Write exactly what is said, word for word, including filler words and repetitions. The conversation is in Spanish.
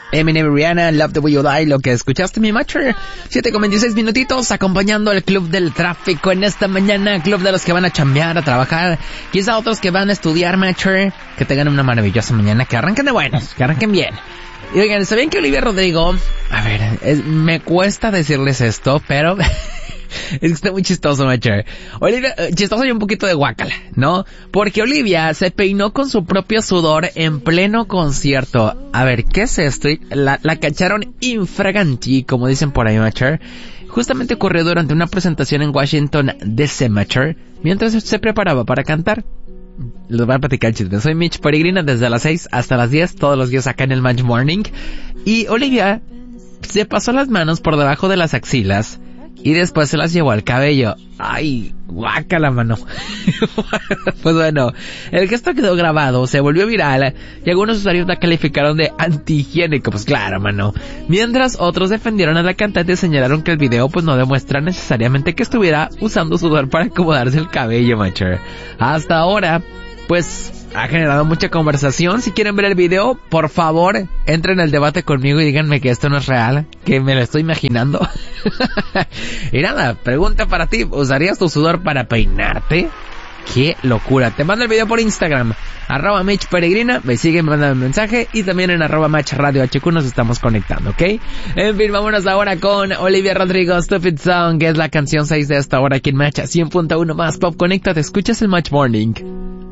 Eminem, Rihanna, Love the Way You Lie, lo que escuchaste, mi matcher. siete con veintiséis minutitos, acompañando al club del tráfico en esta mañana, club de los que van a chambear, a trabajar, quizá otros que van a estudiar, matcher. Que tengan una maravillosa mañana, que arranquen de buenos, que arranquen bien. Y oigan, ¿sabían que Olivia Rodrigo? A ver, es, me cuesta decirles esto, pero... es que está muy chistoso, matcher. Olivia, chistoso y un poquito de guácala, ¿no? Porque Olivia se peinó con su propio sudor en pleno concierto. A ver, ¿qué es esto? La, la cacharon infraganti, como dicen por ahí, matcher. Justamente ocurrió durante una presentación en Washington D C, matcher, mientras se preparaba para cantar. Les voy a platicar el chisme. Soy Mitch Peregrina desde las seis hasta las diez, todos los días acá en el Match Morning. Y Olivia se pasó las manos por debajo de las axilas y después se las llevó al cabello. Ay, guácala, mano. Pues bueno, el gesto quedó grabado, se volvió viral y algunos usuarios la calificaron de antihigiénico. Pues claro, mano. Mientras otros defendieron a la cantante y señalaron que el video pues no demuestra necesariamente que estuviera usando sudor para acomodarse el cabello, macho. Hasta ahora, pues... ha generado mucha conversación. Si quieren ver el video, por favor, entren al debate conmigo y díganme que esto no es real, que me lo estoy imaginando. Y nada, pregunta para ti, ¿usarías tu sudor para peinarte? ¡Qué locura! Te mando el video por Instagram, arroba Mitch Peregrina, me siguen, me mandan un mensaje, y también en arroba Match Radio H Q nos estamos conectando, ¿ok? En fin, vámonos ahora con Olivia Rodrigo, Stupid Song, que es la canción seis de esta hora aquí en Match cien punto uno más Pop. Conéctate, escuchas el Match Morning.